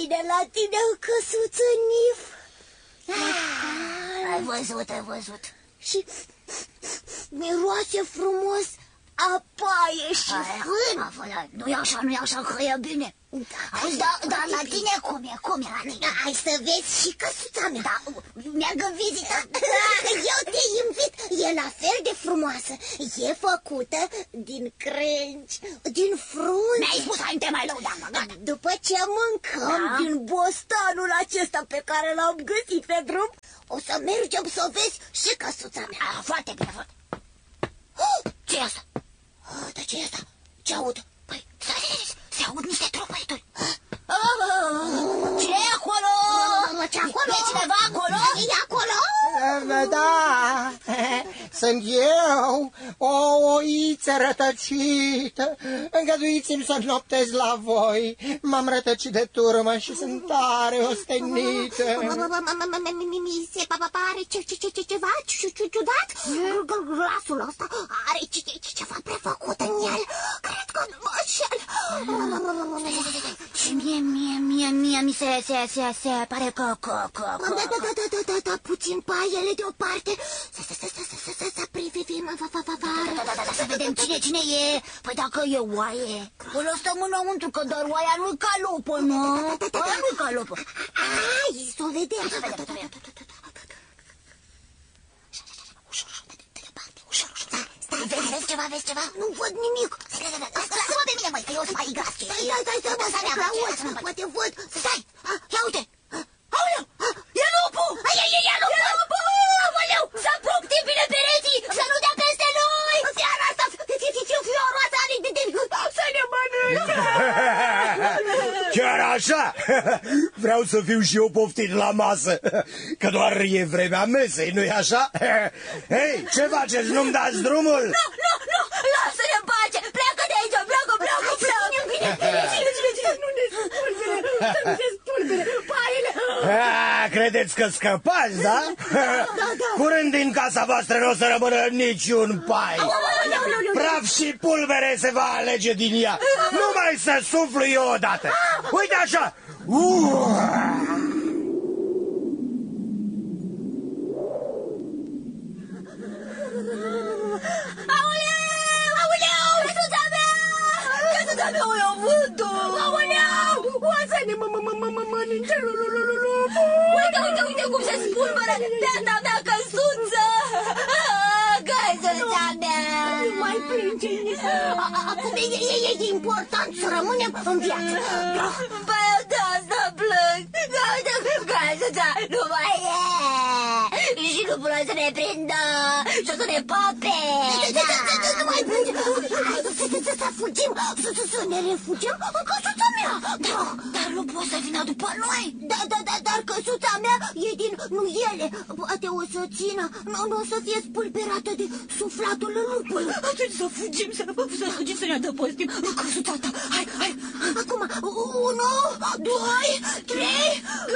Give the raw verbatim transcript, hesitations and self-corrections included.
bine la tine, căsuță Nif. Ai văzut, ai văzut. Și miroase frumos a paie și fân. Nu-i așa, nu-i așa, că e bine. Auzi, dar da, la tine cum e? Cum e la tine? Hai să vezi și căsuța mea. Da, merg în vizită. Eu te invit, e la fel de frumoasă. E făcută din crengi, din frunze. Mi-ai spus, hai, te mai lăudam, gata. După ce mâncăm Da? din bostanul acesta pe care l-am găsit pe drum, o să mergem să vezi și căsuța mea. Ah, foarte bine, foarte. Ce e asta? Dar ce e asta? Ce aud? Păi, stai, stai, stai, se aud niște tropăituri. Ce e acolo? Ce acolo? E cineva acolo? E acolo? Da, sunt eu, o oiță rătăcită. Îngăduiți-mi să noptez la voi. M-am rătăcit de turmă și sunt tare ostenită. Mi se pare ceva ciudat. Glasul ăsta are ceva prefăcut în el. Cred că nu mă înșel. Și mie, mie, mie, mie, mi se, se, se, se pare că, că, că, că... Da, da, da, da, da, da, da, puțin paiele deoparte. Să, să, să, să, să, să, să, să privim afară. Da, da, da, da, să vedem cine, cine e. Păi dacă e oaie, o lăsăm înăuntru, că doar oaia nu-i calopă, nu? Oaia nu-i calopă. Hai, să o vedem. Să vedem, să vedem. Ușor, ușor, de departe, ușor, ușor. Stai, vezi, vezi ceva, vezi ceva? Nu văd nimic. Lasă-mă pe mine, măi, că eu sunt mai gras. Stai, stai, stai, stai, stai, stai, stai, poate văd. Stai, ia uite. Aoleu, e lupul! E, e, e lupul! E lupul! Aoleu, să apuc bine pereții, să nu dea peste noi! Fiara asta, fiorul ăsta are de să ne mănânce! Chiar așa? Vreau să fiu și eu poftit la masă, că doar e vremea mesei, nu-i așa? Hei, ce faceți? Nu-mi dați drumul? Nu, nu, nu, lasă-ne în pace! Pleacă de aici, pleacă, pleacă, pleacă! Cine, cine, cine? Nu ne spulbere, să nu se spulbere, paiele! A, credeți că scăpați, da? Curând din casa voastră nu o să rămână niciun pai. Praf și pulbere se va alege din ea. Numai să suflu eu odată. Uite așa. Aoleu, aoleu, căsuța mea! Căsuța mea, o iau vântul! Aoleu! O să ne mănânce lupul! Uite, uite, uite cum se spulberă beata mea căsuță! Căsuța mea! Nu mai plânge nici. Acum e important să rămânem în viață. Păi eu de asta plâng! Căsuța nu mai e! Și nu vreau să ne prindă și o să ne pape! Nu mai plânge! Să fugim, să ne refugiem în căsuța mea! Dar nu poți să vină după noi! Da, da, da, dar căsuța mea e din nuiele. Poate o să țină, nu o să fie spulberată de suflatul lupului. Atunci să fugim, să, să fugim, să ne adăpostim în căsuța ta. Hai, hai! Acum, unu, doi, trei...